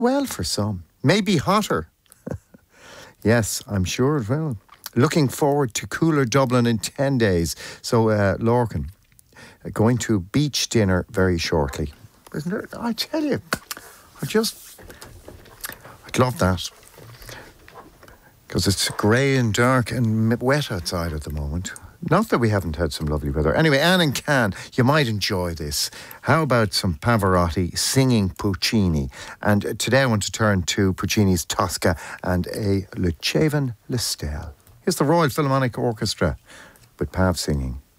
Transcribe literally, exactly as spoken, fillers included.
Well, for some. Maybe hotter. Yes, I'm sure it will. Looking forward to cooler Dublin in ten days. So, uh, Lorcan, going to beach dinner very shortly. Isn't it? I tell you, I just, I'd love that. Because it's grey and dark and wet outside at the moment. Not that we haven't had some lovely weather. Anyway, Anne and Can, you might enjoy this. How about some Pavarotti singing Puccini? And today I want to turn to Puccini's Tosca and a Lucevan Listel. Here's the Royal Philharmonic Orchestra with Pav singing.